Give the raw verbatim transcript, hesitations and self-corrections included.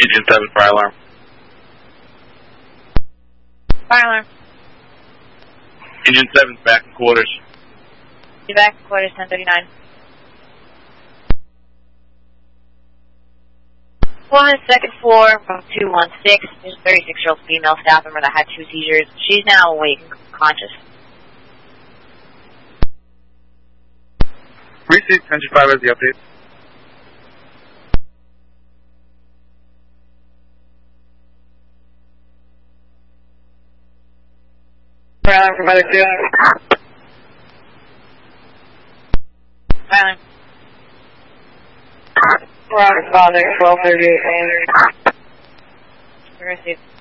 Engine seven, fire alarm. Fire alarm. Engine seven's back in quarters. Be back in quarters, ten thirty-nine. Woman, second floor from two one six. There's a thirty-six-year-old female staff member that had two seizures. She's now awake and conscious. Precinct Engine five has the update. Fire alarm for Mother two. Fire alarm. We're on responding, twelve thirty-eight. Received.